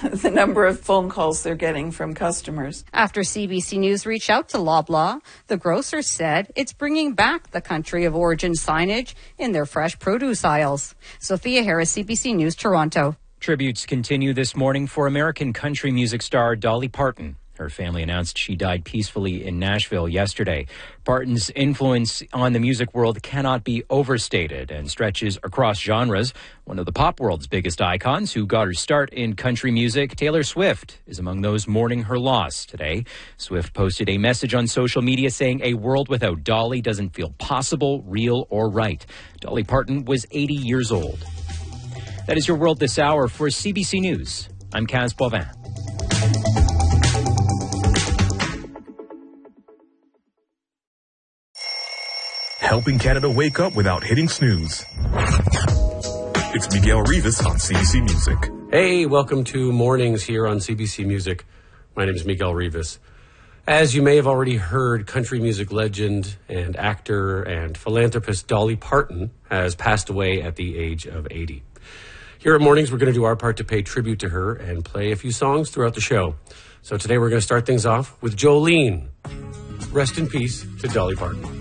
the number of phone calls they're getting from customers. After CBC News reached out to Loblaw, the grocer said it's bringing back the country of origin signage in their fresh produce aisles. Sophia Harris, CBC News, Toronto. Tributes continue this morning for American country music star Dolly Parton. Her family announced she died peacefully in Nashville yesterday. Parton's influence on the music world cannot be overstated and stretches across genres. One of the pop world's biggest icons who got her start in country music, Taylor Swift, is among those mourning her loss today. Swift posted a message on social media saying a world without Dolly doesn't feel possible, real, or right. Dolly Parton was 80 years old. That is your world this hour. For CBC News, I'm Kaz Boivin. Helping Canada wake up without hitting snooze. It's Miguel Rivas on CBC Music. Hey, welcome to Mornings here on CBC Music. My name is Miguel Rivas. As you may have already heard, country music legend and actor and philanthropist Dolly Parton has passed away at the age of 80. Here at Mornings, we're going to do our part to pay tribute to her and play a few songs throughout the show. So today we're going to start things off with Jolene. Rest in peace to Dolly Parton.